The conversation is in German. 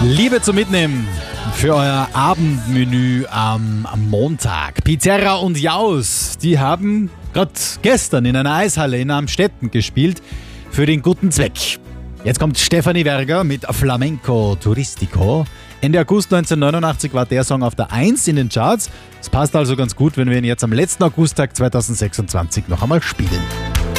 Liebe zum Mitnehmen für euer Abendmenü am Montag. Pizzeria und Jaus, die haben gerade gestern in einer Eishalle in Amstetten gespielt für den guten Zweck. Jetzt kommt Stefanie Werger mit Flamenco Turistico. Ende August 1989 war der Song auf der 1 in den Charts. Es passt also ganz gut, wenn wir ihn jetzt am letzten Augusttag 2026 noch einmal spielen.